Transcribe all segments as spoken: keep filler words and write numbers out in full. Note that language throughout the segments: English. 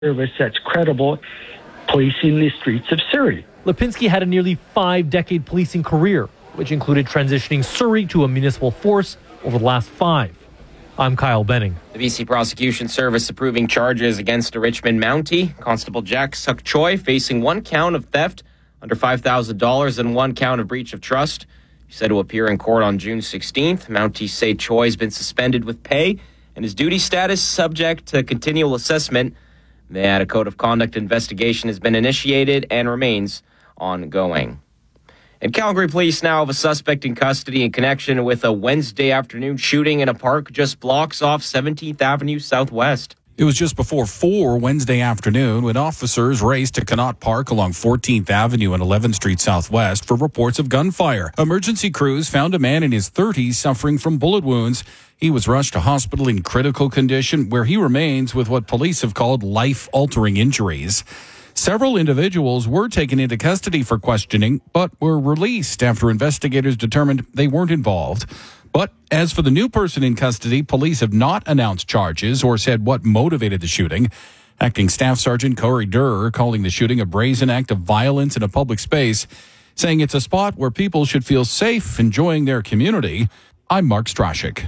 service that's credible policing the streets of Surrey. Lipinski had a nearly five-decade policing career, which included transitioning Surrey to a municipal force over the last five. I'm Kyle Benning. The B C Prosecution Service approving charges against a Richmond Mountie. Constable Jack Suk Choi facing one count of theft under five thousand dollars and one count of breach of trust. He's set to appear in court on June sixteenth. Mounties say Choi has been suspended with pay and his duty status subject to continual assessment. They add a code of conduct investigation has been initiated and remains ongoing. And Calgary police now have a suspect in custody in connection with a Wednesday afternoon shooting in a park just blocks off seventeenth Avenue Southwest. It was just before four Wednesday afternoon when officers raced to Connaught Park along fourteenth Avenue and eleventh Street Southwest for reports of gunfire. Emergency crews found a man in his thirties suffering from bullet wounds. He was rushed to hospital in critical condition, where he remains with what police have called life-altering injuries. Several individuals were taken into custody for questioning, but were released after investigators determined they weren't involved. But as for the new person in custody, police have not announced charges or said what motivated the shooting. Acting Staff Sergeant Corey Durr calling the shooting a brazen act of violence in a public space, saying it's a spot where people should feel safe enjoying their community. I'm Mark Strashik.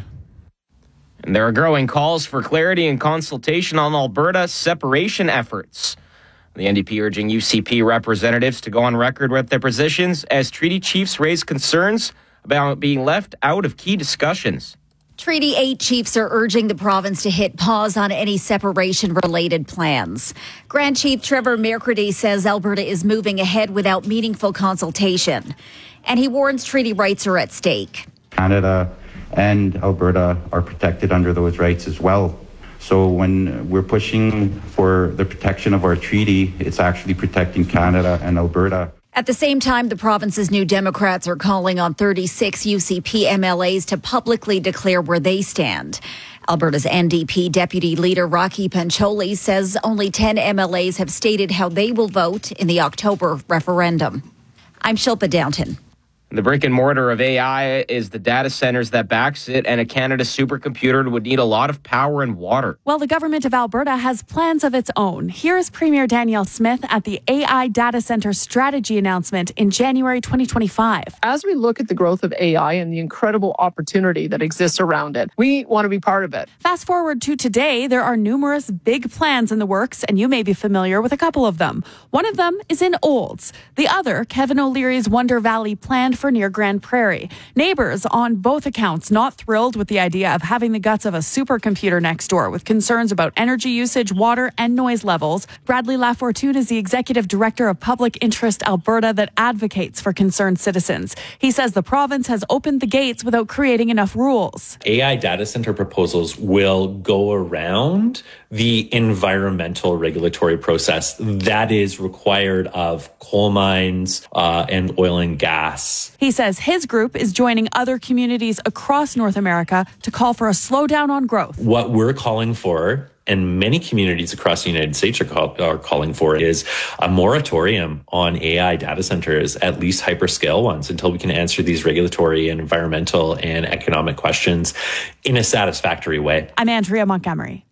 And there are growing calls for clarity and consultation on Alberta separation efforts. The N D P urging U C P representatives to go on record with their positions as treaty chiefs raise concerns about being left out of key discussions. Treaty eight chiefs are urging the province to hit pause on any separation-related plans. Grand Chief Trevor Mercredi says Alberta is moving ahead without meaningful consultation. And he warns treaty rights are at stake. Canada and Alberta are protected under those rights as well. So when we're pushing for the protection of our treaty, it's actually protecting Canada and Alberta. At the same time, the province's New Democrats are calling on thirty-six U C P M L As to publicly declare where they stand. Alberta's N D P Deputy Leader Rocky Pancholi says only ten M L As have stated how they will vote in the October referendum. I'm Shilpa Downton. The brick and mortar of A I is the data centers that backs it, and a Canada supercomputer would need a lot of power and water. Well, the government of Alberta has plans of its own. Here is Premier Danielle Smith at the A I Data Center Strategy announcement in January twenty twenty-five. As we look at the growth of A I and the incredible opportunity that exists around it, we want to be part of it. Fast forward to today, there are numerous big plans in the works, and you may be familiar with a couple of them. One of them is in Olds. The other, Kevin O'Leary's Wonder Valley planned for near Grand Prairie. Neighbors on both accounts not thrilled with the idea of having the guts of a supercomputer next door, with concerns about energy usage, water, and noise levels. Bradley Lafortune is the Executive Director of Public Interest Alberta that advocates for concerned citizens. He says the province has opened the gates without creating enough rules. A I data center proposals will go around the environmental regulatory process that is required of coal mines uh, and oil and gas. He says his group is joining other communities across North America to call for a slowdown on growth. What we're calling for, and many communities across the United States are, call, are calling for, is a moratorium on A I data centers, at least hyperscale ones, until we can answer these regulatory and environmental and economic questions in a satisfactory way. I'm Andrea Montgomery.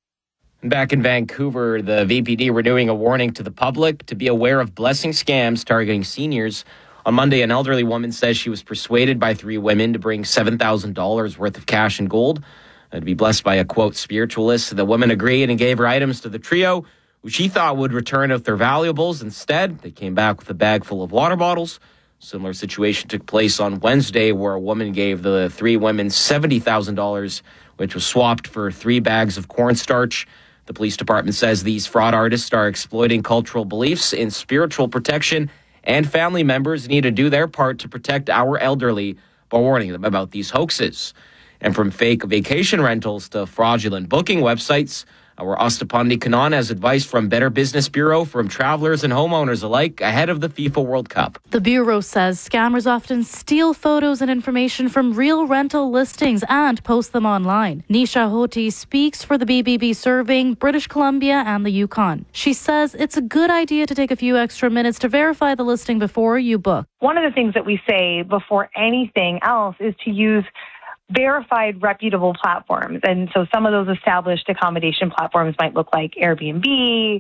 Back in Vancouver, the V P D renewing a warning to the public to be aware of blessing scams targeting seniors. On Monday, an elderly woman says she was persuaded by three women to bring seven thousand dollars worth of cash and gold and to be blessed by a, quote, spiritualist. The woman agreed and gave her items to the trio, who she thought would return with their valuables. Instead, they came back with a bag full of water bottles. Similar situation took place on Wednesday, where a woman gave the three women seventy thousand dollars, which was swapped for three bags of cornstarch. The police department says these fraud artists are exploiting cultural beliefs in spiritual protection, and family members need to do their part to protect our elderly by warning them about these hoaxes. And from fake vacation rentals to fraudulent booking websites, our Ostapandi Kanan has advice from Better Business Bureau from travelers and homeowners alike ahead of the FIFA World Cup. The Bureau says scammers often steal photos and information from real rental listings and post them online. Nisha Hoti speaks for the B B B serving British Columbia and the Yukon. She says it's a good idea to take a few extra minutes to verify the listing before you book. One of the things that we say before anything else is to use verified, reputable platforms. And so some of those established accommodation platforms might look like Airbnb,